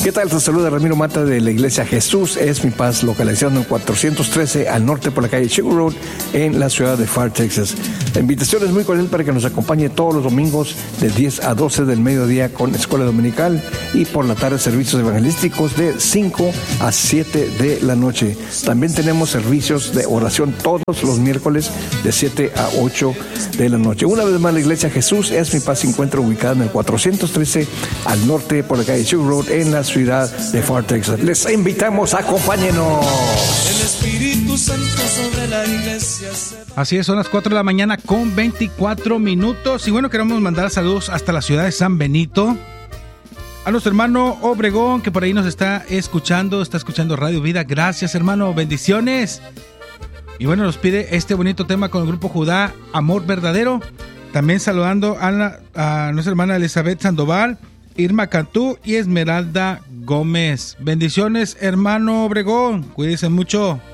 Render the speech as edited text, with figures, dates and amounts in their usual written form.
¿Qué tal? Te saluda Ramiro Mata de la Iglesia Jesús es mi paz, localizado en 413 al norte por la calle Sugar Road en la ciudad de Pharr, Texas. La invitación es muy cordial para que nos acompañe todos los domingos de 10 a 12 del mediodía con escuela dominical y por la tarde servicios evangelísticos de 5 a 7 de la noche. También tenemos servicios de oración todos los miércoles de 7 a 8 de la noche. Una vez más, la Iglesia Jesús es mi paz se encuentra ubicada en el 413 al norte por la calle Sugar Road en la ciudad de Pharr, Texas. Les invitamos, acompáñenos. El Espíritu Santo sobre la iglesia. Así es, son las 4 de la mañana con 24 minutos. Y bueno, queremos mandar saludos hasta la ciudad de San Benito. A nuestro hermano Obregón, que por ahí nos está escuchando Radio Vida. Gracias, hermano, bendiciones. Y bueno, nos pide este bonito tema con el grupo Judá, Amor Verdadero. También saludando a nuestra hermana Elizabeth Sandoval, Irma Cantú y Esmeralda Gómez. Bendiciones, hermano Obregón. Cuídense mucho.